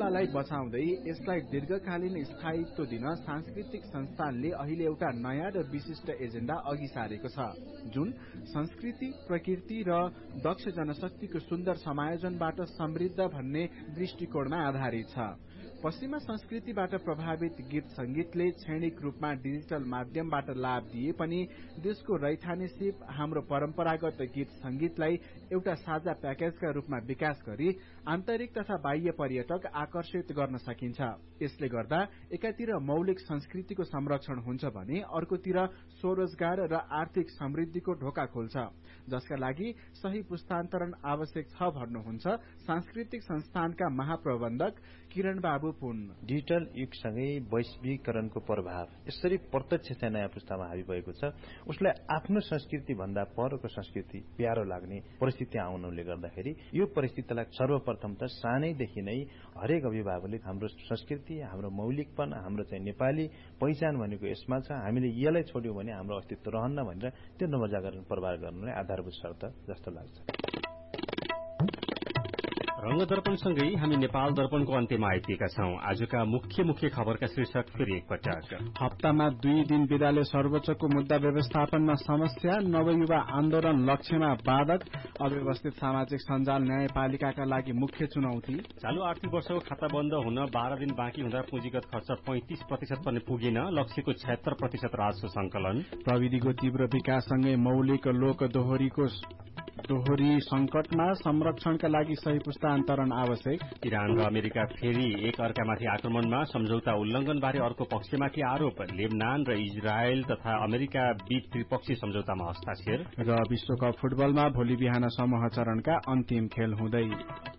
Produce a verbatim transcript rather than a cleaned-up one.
विविधतालाई बचाउँदै यसलाई दीर्घकालीन स्थायित्व दिन सांस्कृतिक संस्थानले अहिले एउटा नयाँ र विशिष्ट एजेन्डा अघि सारेको छ, जुन संस्कृति, प्रकृति र दक्ष जनशक्तिको सुन्दर समायोजनबाट समृद्ध भन्ने दृष्टिकोणमा आधारित छ। पश्चिमा संस्कृतिबाट प्रभावित गीत संगीतले क्षणिक रूपमा डिजिटल माध्यमबाट लाभ दिए पनि देशको रैथाने सिप हाम्रो परम्परागत गीत संगीतलाई एउटा साझा प्याकेजका रूपमा विकास गरी आन्तरिक तथा बाह्य पर्यटक आकर्षित गर्न सकिन्छ। यसले गर्दा एकातिर मौलिक संस्कृतिको संरक्षण हुन्छ भने अर्कोतिर स्वरोजगार र आर्थिक समृद्धिको ढोका खोल्छ, जसका लागि सही पुस्तान्तरण आवश्यक छ भन्नुहुन्छ सांस्कृतिक संस्थानका महाप्रबन्धक किरण बाबु पुन। डिजिटल युगसँगै वैश्विकरणको प्रभाव यसरी प्रत्यक्ष चाहिँ नयाँ पुस्तामा हावी भएको छ, उसलाई आफ्नो संस्कृति भन्दा परको संस्कृति प्यारो लाग्ने परिस्थिति आउनुले गर्दाखेरि यो परिस्थितिलाई सर्वप्रथम त सानैदेखि नै हरेक अभिभावकले हाम्रो संस्कृति, हाम्रो मौलिकपन, हाम्रो चाहिँ नेपाली पहिचान भनेको यसमा छ, हामीले यसलाई छोड्यौं भने हाम्रो अस्तित्व रहन्न भनेर त्यो नवजागरण प्रभाव गर्नुलाई आधारभूत शर्त जस्तो लाग्छ। रंग दर्पणसँगै हामी नेपाल दर्पणको अन्त्यमा आइपुगेका छौं। आजका मुख्य मुख्य खबरका शीर्षक फेरि एकपटक। हप्तामा दुई दिन बिदाले सर्वोच्चको मुद्दा व्यवस्थापनमा समस्या, नवयुवा आन्दोलन लक्ष्यमा बाधक, अव्यवस्थित सामाजिक सञ्जाल न्यायपालिकाका लागि मुख्य चुनौती। चालू आर्थिक वर्षको खाता बन्द हुन बाह्र दिन बाँकी हुँदा पुँजीगत खर्च पैंतिस प्रतिशत पनि पुगेन, लक्ष्यको छयत्तर प्रतिशत राजस्व संकलन। प्रविधिको तीव्र विकाससँगै मौलिक लोक दोहोरीको दोहोरी संकटमा संरक्षणका लागि सही पुस्तान्तरण आवश्यक। इरान र अमेरिका फेरि एक अर्कामाथि आक्रमणमा, सम्झौता उल्लंघनबारे अर्को पक्षमाथि आरोप। लेबनान र इजरायल तथा अमेरिका बीच त्रिपक्षीय सम्झौतामा हस्ताक्षर। र विश्वकप फुटबलमा भोलि बिहान समूह चरणका अन्तिम खेल हुँदै।